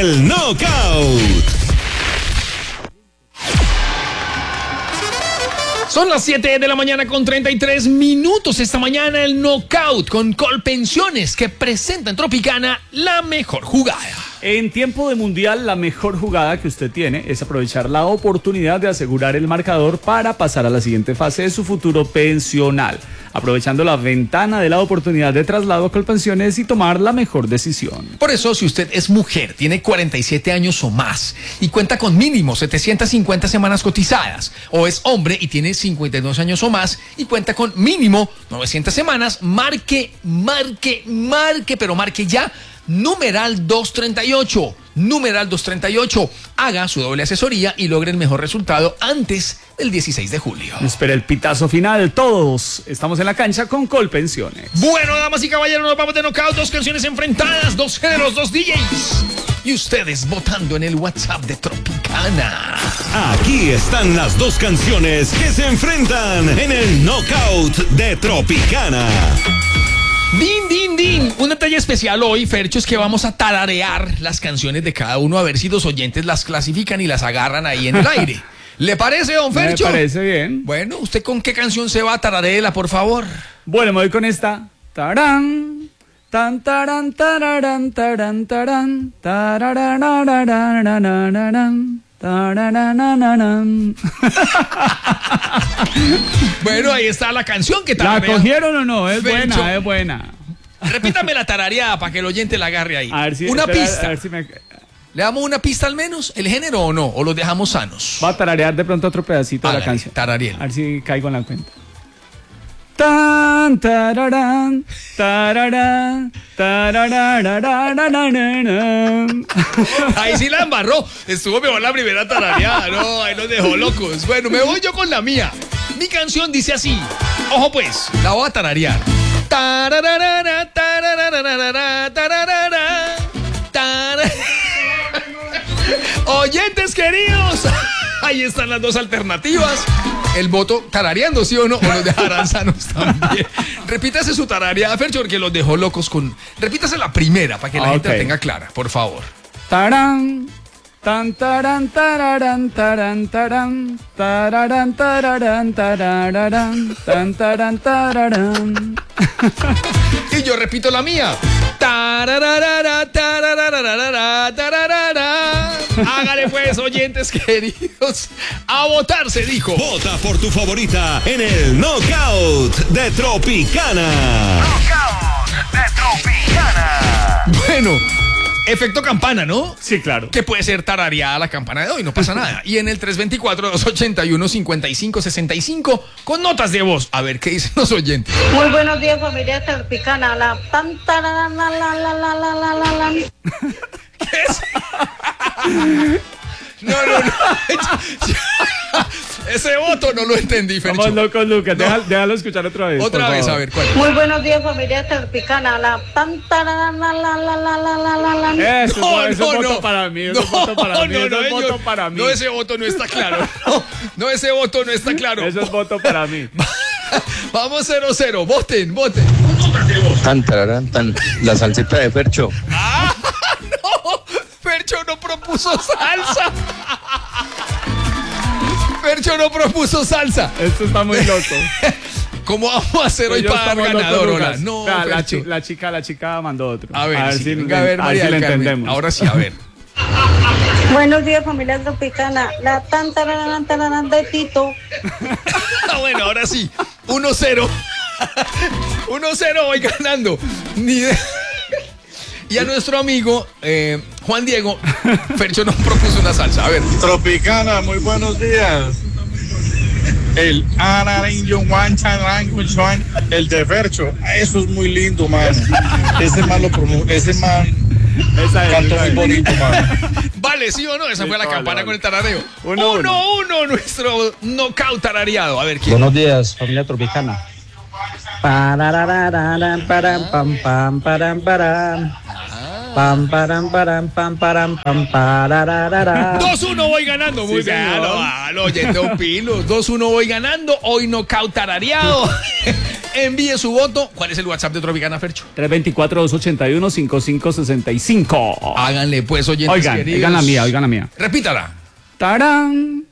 el Knockout. Son las 7 de la mañana con 33 minutos. Esta mañana el Knockout con Colpensiones, que presenta en Tropicana la mejor jugada. En tiempo de mundial, la mejor jugada que usted tiene es aprovechar la oportunidad de asegurar el marcador para pasar a la siguiente fase de su futuro pensional, aprovechando la ventana de la oportunidad de traslado a Colpensiones y tomar la mejor decisión. Por eso, si usted es mujer, tiene 47 años o más y cuenta con mínimo 750 semanas cotizadas, o es hombre y tiene 52 años o más y cuenta con mínimo 900 semanas, marque ya numeral 238. Numeral 238. Haga su doble asesoría y logre el mejor resultado antes del 16 de julio. Espera el pitazo final. Todos estamos en la cancha con Colpensiones. Bueno, damas y caballeros, nos vamos de knockout. 2 canciones enfrentadas, 2 géneros, 2 DJs. Y ustedes votando en el WhatsApp de Tropicana. Aquí están las 2 canciones que se enfrentan en el Knockout de Tropicana. Din, din, din. Un detalle especial hoy, Fercho, es que vamos a tararear las canciones de cada uno, a ver si los oyentes las clasifican y las agarran ahí en el aire. ¿Le parece, don Fercho? Me parece bien. Bueno, ¿usted con qué canción se va? Tararéela, por favor. Bueno, me voy con esta. Tarán, tan, tarán, tararán, tarán, tarán, tarararararararararán. Bueno, ahí está la canción que ¿La cogieron o no? Es Fercho. buena, es buena. Repítame la tarareada para que el oyente la agarre ahí. A ver si, una espera, pista. A ver si me... ¿Le damos una pista al menos? ¿El género o no? ¿O los dejamos sanos? Va a tararear de pronto otro pedacito de la canción. Tarariel. A ver si caigo en la cuenta. Tan, tararán, tararán, tararararararararán. Ahí sí la embarró. Estuvo mejor la primera tarareada. No, ahí los dejó locos. Bueno, me voy yo con la mía. Mi canción dice así. Ojo pues, la voy a tararear. Tararara, tararara, tararara, tararara. Oyentes queridos, ahí están las 2 alternativas. El voto tarareando, ¿sí o no? O los dejarán sanos también. Repítase su tarareada, Fercho, porque los dejó locos con... Repítase la primera para que la gente la tenga clara, por favor. Tarán, tan, tarán, tararán, tarán, tarán, tararán, tararán, tararán, tan, tarán, tararán. Y yo repito la mía. Tararara, tararara, tararara. Hágale pues, oyentes queridos. A votar, se dijo. Vota por tu favorita en el Knockout de Tropicana. Knockout de Tropicana. Bueno, efecto campana, ¿no? Sí, claro. Que puede ser tarareada la campana de hoy, no pasa nada. Y en el 324-281-5565 con notas de voz. A ver qué dicen los oyentes. Muy buenos días, familia Tropicana. La tan, tarara, la, la, la, la, la, la, la, la. ¿Qué es? No. Ese voto no lo entendí, Fercho. Vamos locos, Lucas. Déjalo escuchar otra vez. Otra vez, a ver, ¿cuál? Muy buenos días, familia Tropicana. La tan, tarara, la, la, la, la, la, la, la, la. Eso es voto para mí. Eso es voto para mí. Eso es voto para mí. No, ese voto no está claro. No, ese voto no está claro. Eso es voto para mí. Vamos 0-0. Voten. Tan, tararán, tan, la salsita de Fercho. ¡Ah! ¡No! Fercho no propuso salsa. Fercho no propuso salsa. Esto está muy loco. ¿Cómo vamos a hacer hoy para dar ganador? Hola? No, vea, Fercho. la chica mandó otro. A ver si venga, a ver, María si del le Carmen. entendemos. Ahora sí, a ver. Buenos días, familia Tropicana. La tan, tarara, tarara de Tito. Bueno, ahora sí. 1-0. 1-0 voy ganando. Ni idea. Y a nuestro amigo Juan Diego, Fercho nos propuso una salsa. A ver. Tropicana, muy buenos días. El el de Fercho, eso es muy lindo, man. Ese man cantó muy bonito, man. Vale, ¿sí o no? Esa fue la campana con el tarareo. 1-1 nuestro knockout tarareado. A ver, ¿quién? Buenos días, familia Tropicana. Pararararán, param, pam, pam, param, param. Pam, param, param, pam, param, pam, parararara. 2-1 voy ganando. Muy Sí, bien. señor. Oyendo pilos. 2-1 voy ganando. Hoy knockout tarareado. envíe su voto. ¿Cuál es el WhatsApp de Tropicana, Fercho? 324-281-5565. Háganle pues, oyentes Oigan queridos. la mía. Repítala. ¡Tarán!